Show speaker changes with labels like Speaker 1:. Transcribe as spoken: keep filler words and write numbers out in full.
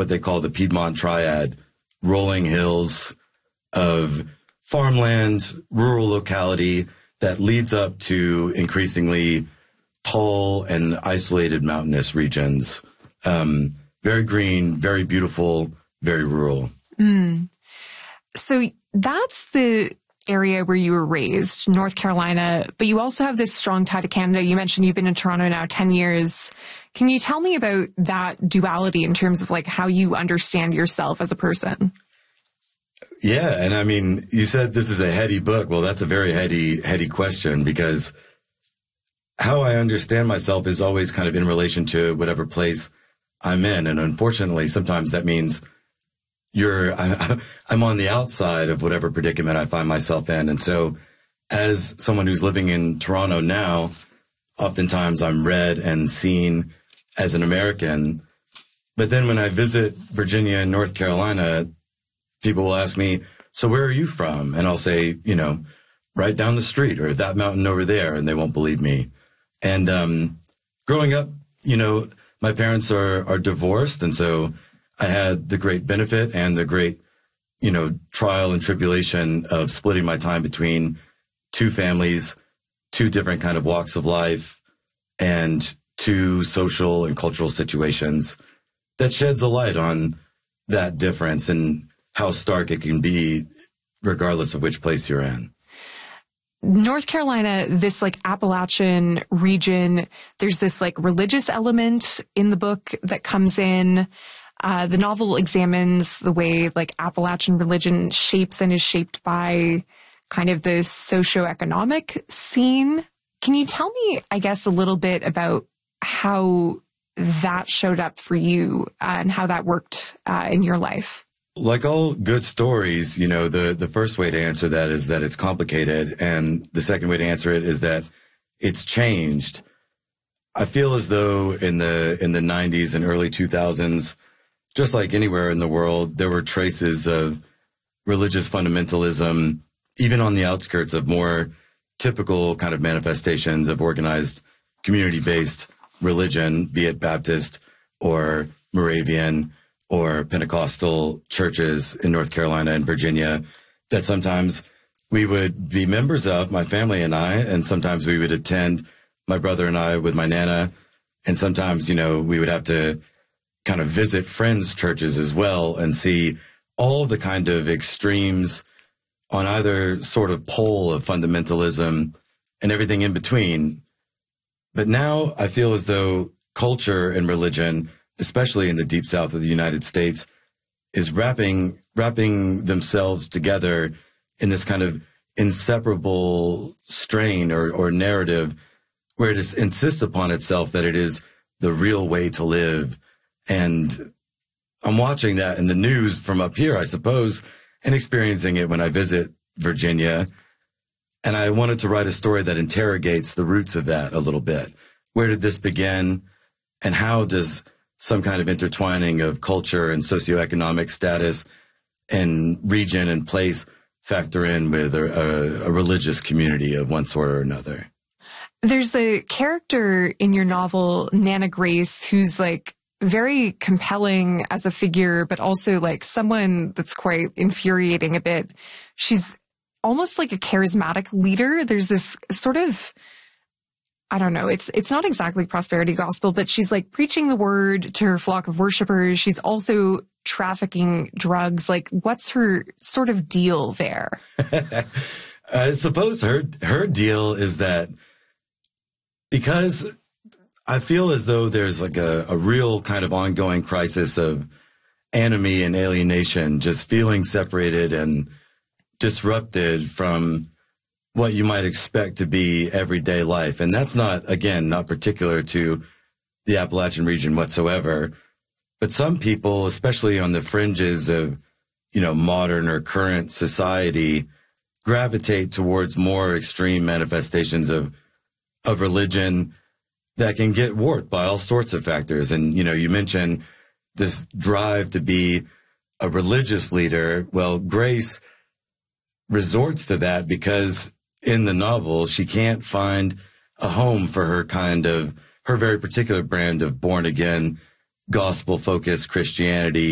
Speaker 1: what they call the Piedmont Triad, rolling hills of farmland, rural locality that leads up to increasingly tall and isolated mountainous regions. Um, very green, very beautiful, very rural.
Speaker 2: Mm. So that's the area where you were raised, North Carolina, but you also have this strong tie to Canada. You mentioned you've been in Toronto now ten years. Can you tell me about that duality in terms of like how you understand yourself as a person?
Speaker 1: Yeah. And I mean, you said this is a heady book. Well, that's a very heady, heady question, because how I understand myself is always kind of in relation to whatever place I'm in. And unfortunately, sometimes that means you're, I, I'm on the outside of whatever predicament I find myself in. And so as someone who's living in Toronto now, oftentimes I'm read and seen as an American. But then when I visit Virginia and North Carolina, people will ask me, so where are you from? And I'll say, you know, right down the street or that mountain over there. And they won't believe me. And um, growing up, you know, my parents are, are divorced. And so I had the great benefit and the great, you know, trial and tribulation of splitting my time between two families, two different kind of walks of life, and two social and cultural situations that sheds a light on that difference and how stark it can be regardless of which place you're in.
Speaker 2: North Carolina, this like Appalachian region, there's this like religious element in the book that comes in. Uh, the novel examines the way like Appalachian religion shapes and is shaped by kind of the socioeconomic scene. Can you tell me, I guess, a little bit about how that showed up for you uh, and how that worked uh, in your life?
Speaker 1: Like all good stories, you know, the, the first way to answer that is that it's complicated. And the second way to answer it is that it's changed. I feel as though in the, in the nineties and early two thousands, just like anywhere in the world, there were traces of religious fundamentalism, even on the outskirts of more typical kind of manifestations of organized community-based religion, be it Baptist or Moravian or Pentecostal churches in North Carolina and Virginia, that sometimes we would be members of, my family and I, and sometimes we would attend, my brother and I, with my Nana, and sometimes, you know, we would have to kind of visit friends' churches as well and see all the kind of extremes on either sort of pole of fundamentalism and everything in between. But now I feel as though culture and religion, especially in the deep south of the United States, is wrapping wrapping themselves together in this kind of inseparable strain or, or narrative where it is, insists upon itself that it is the real way to live. And I'm watching that in the news from up here, I suppose, and experiencing it when I visit Virginia. And I wanted to write a story that interrogates the roots of that a little bit. Where did this begin? And how does some kind of intertwining of culture and socioeconomic status and region and place factor in with a, a, a religious community of one sort or another?
Speaker 2: There's a character in your novel, Nana Grace, who's like very compelling as a figure, but also like someone that's quite infuriating a bit. She's almost like a charismatic leader. There's this sort of, I don't know, it's it's not exactly prosperity gospel, but she's like preaching the word to her flock of worshipers. She's also trafficking drugs. Like, what's her sort of deal there?
Speaker 1: I suppose her her deal is that because I feel as though there's like a, a real kind of ongoing crisis of enemy and alienation, just feeling separated and disrupted from what you might expect to be everyday life. And that's not, again, not particular to the Appalachian region whatsoever. But some people, especially on the fringes of, you know, modern or current society, gravitate towards more extreme manifestations of, of religion that can get warped by all sorts of factors. And, you know, you mentioned this drive to be a religious leader. Well, Grace resorts to that because in the novel, she can't find a home for her kind of, her very particular brand of born again, gospel focused Christianity